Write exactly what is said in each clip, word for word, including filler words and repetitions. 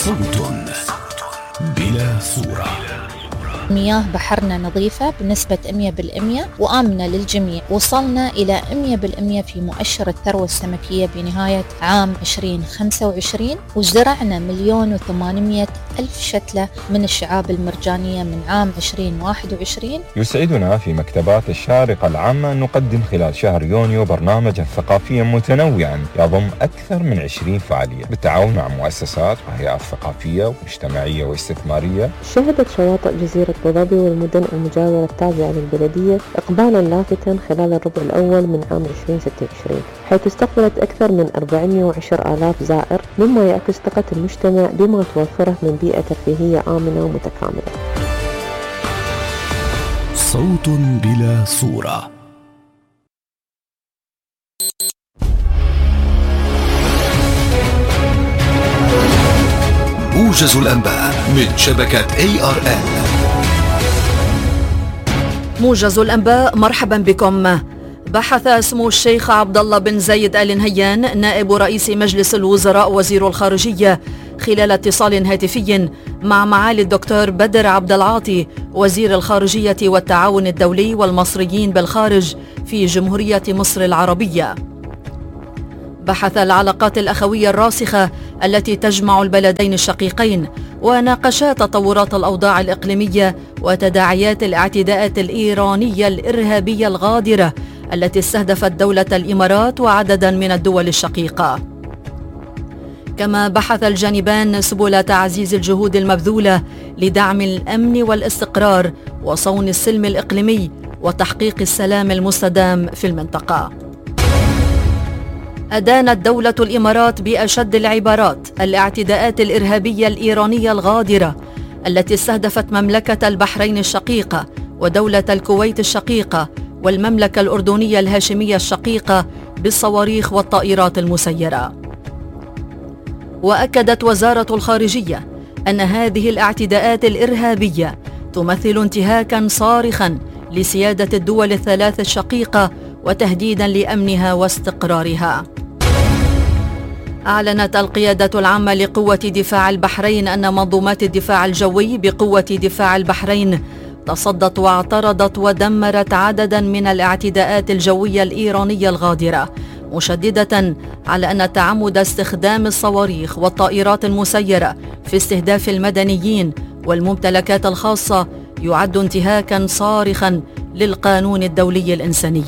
صوت بلا صورة. مياه بحرنا نظيفة بنسبة مئة بالمئة وآمنة للجميع. وصلنا إلى مئة بالمئة في مؤشر الثروة السمكية بنهاية عام عشرين خمسة وعشرين، وزرعنا مليون وثمانمائة ألف شتلة من الشعاب المرجانية من عام عشرين واحد وعشرين. يسعدنا في مكتبات الشارقة العامة أن نقدم خلال شهر يونيو برنامجا ثقافيا متنوعا يضم أكثر من عشرين فعالية بالتعاون مع مؤسسات وهيئات ثقافية ومجتمعية واستثمارية. شهدت شواطئ جزيرة أبو ظبي والمدن المجاورة التابعة للبلدية إقبالا لافتا خلال الربع الأول من عام عشرين ستة وعشرين، حيث استقبلت أكثر من أربعمائة وعشرة آلاف زائر، مما يعكس ثقة المجتمع بما توفره من بيئة ترفيهية آمنة ومتكاملة. صوت بلا صورة. موجز الأنباء من شبكة إيه آر إن. موجز الأنباء، مرحبا بكم. بحث سمو الشيخ عبد الله بن زايد آل نهيان نائب رئيس مجلس الوزراء وزير الخارجية خلال اتصال هاتفي مع معالي الدكتور بدر عبد العاطي وزير الخارجية والتعاون الدولي والمصريين بالخارج في جمهورية مصر العربية. بحث العلاقات الأخوية الراسخة التي تجمع البلدين الشقيقين، وناقشا تطورات الأوضاع الإقليمية وتداعيات الاعتداءات الإيرانية الإرهابية الغادرة التي استهدفت دولة الإمارات وعددا من الدول الشقيقة. كما بحث الجانبان سبل تعزيز الجهود المبذولة لدعم الأمن والاستقرار وصون السلم الإقليمي وتحقيق السلام المستدام في المنطقة. أدانت دولة الإمارات بأشد العبارات الاعتداءات الإرهابية الإيرانية الغادرة التي استهدفت مملكة البحرين الشقيقة ودولة الكويت الشقيقة والمملكة الأردنية الهاشمية الشقيقة بالصواريخ والطائرات المسيرة. وأكدت وزارة الخارجية أن هذه الاعتداءات الإرهابية تمثل انتهاكا صارخا لسيادة الدول الثلاث الشقيقة وتهديدا لأمنها واستقرارها. أعلنت القيادة العامة لقوة دفاع البحرين أن منظومات الدفاع الجوي بقوة دفاع البحرين تصدت واعترضت ودمرت عددا من الاعتداءات الجوية الإيرانية الغادرة، مشددة على أن تعمد استخدام الصواريخ والطائرات المسيرة في استهداف المدنيين والممتلكات الخاصة يعد انتهاكا صارخا للقانون الدولي الإنساني.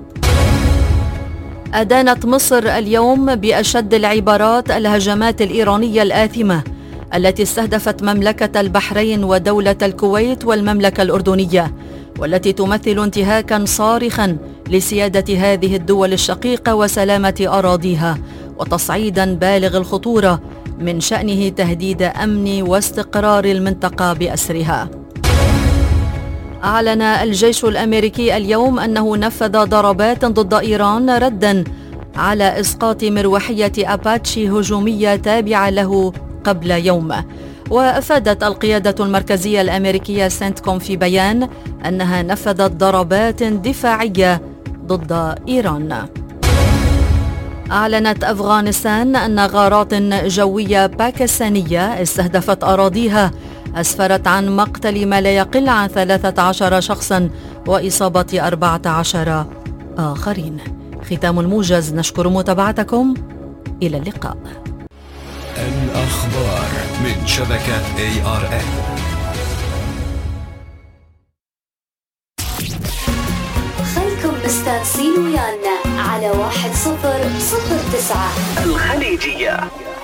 أدانت مصر اليوم بأشد العبارات الهجمات الإيرانية الآثمة التي استهدفت مملكة البحرين ودولة الكويت والمملكة الأردنية، والتي تمثل انتهاكا صارخا لسيادة هذه الدول الشقيقة وسلامة أراضيها، وتصعيدا بالغ الخطورة من شأنه تهديد أمن واستقرار المنطقة بأسرها. أعلن الجيش الأمريكي اليوم أنه نفذ ضربات ضد إيران ردا على إسقاط مروحية أباتشي هجومية تابعة له قبل يوم. وأفادت القيادة المركزية الأمريكية سنتكوم في بيان أنها نفذت ضربات دفاعية ضد إيران. أعلنت أفغانستان أن غارات جوية باكستانية استهدفت أراضيها أسفرت عن مقتل ما لا يقل عن ثلاثة عشر شخصا وإصابة أربعة عشر آخرين. ختام الموجز، نشكر متابعتكم، إلى اللقاء. الأخبار من شبكة إيه آر إن. خلكم مستانسين ويانا على واحد صفر صفر تسعة الخليجية.